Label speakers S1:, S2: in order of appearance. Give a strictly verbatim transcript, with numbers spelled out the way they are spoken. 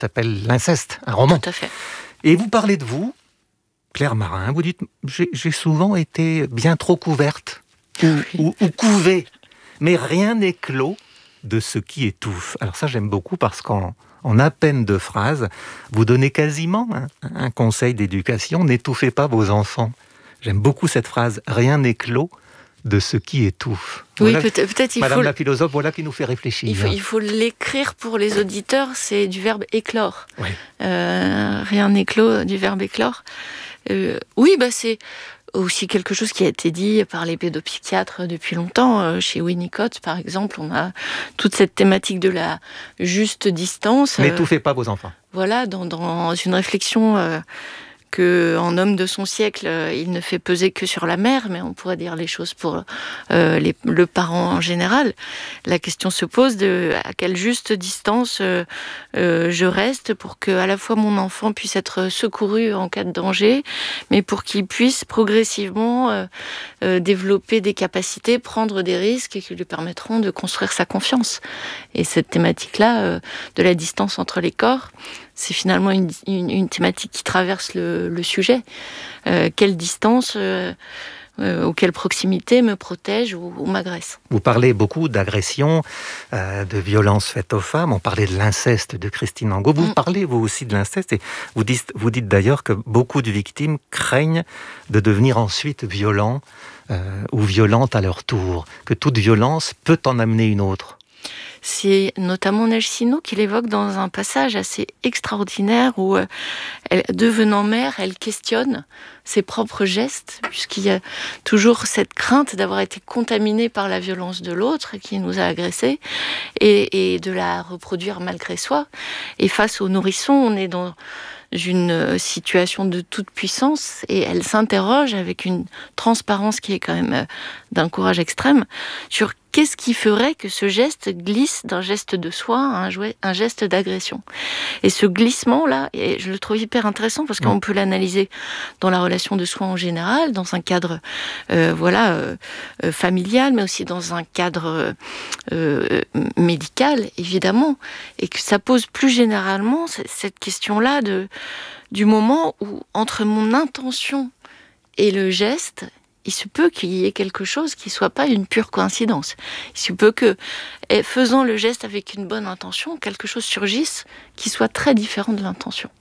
S1: s'appelle L'inceste, un roman.
S2: Tout à fait.
S1: Et vous parlez de vous, Claire Marin, vous dites j'ai, « j'ai souvent été bien trop couverte ou,
S2: Oui.
S1: ou, ou couvée, mais rien n'est clos de ce qui étouffe ». Alors ça, j'aime beaucoup parce qu'en en à peine deux phrases, vous donnez quasiment un, un conseil d'éducation, n'étouffez pas vos enfants. J'aime beaucoup cette phrase, rien n'est clos de ce qui étouffe.
S2: Oui,
S1: Voilà,
S2: peut-être, peut-être il
S1: Madame
S2: faut...
S1: la philosophe, voilà qui nous fait réfléchir.
S2: Il faut, il faut l'écrire pour les auditeurs, c'est du verbe éclore.
S1: Oui.
S2: Euh, rien n'éclot du verbe éclore. Euh, oui, bah c'est aussi quelque chose qui a été dit par les pédopsychiatres depuis longtemps. Chez Winnicott, par exemple, on a toute cette thématique de la juste distance.
S1: N'étouffez pas vos enfants.
S2: Voilà, dans, dans une réflexion... Euh, que en homme de son siècle, euh, il ne fait peser que sur la mère, mais on pourrait dire les choses pour euh, les, le parent en général. La question se pose de à quelle juste distance euh, euh, je reste pour que à la fois mon enfant puisse être secouru en cas de danger, mais pour qu'il puisse progressivement euh, euh, développer des capacités, prendre des risques et qui lui permettront de construire sa confiance. Et cette thématique-là euh, de la distance entre les corps, c'est finalement une, une, une thématique qui traverse le, le sujet. Euh, quelle distance euh, euh, ou quelle proximité me protège ou, ou m'agresse ?
S1: Vous parlez beaucoup d'agression, euh, de violence faite aux femmes. On parlait de l'inceste de Christine Angot. Vous mm. parlez, vous aussi, de l'inceste. Et vous dites, vous dites d'ailleurs que beaucoup de victimes craignent de devenir ensuite violents euh, ou violentes à leur tour. Que toute violence peut en amener une autre.
S2: C'est notamment Neige Sino qui l'évoque dans un passage assez extraordinaire où, euh, elle, devenant mère, elle questionne ses propres gestes, puisqu'il y a toujours cette crainte d'avoir été contaminée par la violence de l'autre qui nous a agressés et, et de la reproduire malgré soi. Et face au nourrisson, on est dans une situation de toute puissance et elle s'interroge avec une transparence qui est quand même d'un courage extrême sur qu'est-ce qui ferait que ce geste glisse d'un geste de soin à un, jouet, un geste d'agression. Et ce glissement-là, et je le trouve hyper intéressant parce qu'on peut l'analyser dans la relation de soins en général, dans un cadre euh, voilà, euh, euh, familial, mais aussi dans un cadre euh, médical, évidemment. Et que ça pose plus généralement cette question-là de, du moment où, entre mon intention et le geste, il se peut qu'il y ait quelque chose qui ne soit pas une pure coïncidence. Il se peut que, faisant le geste avec une bonne intention, quelque chose surgisse qui soit très différent de l'intention.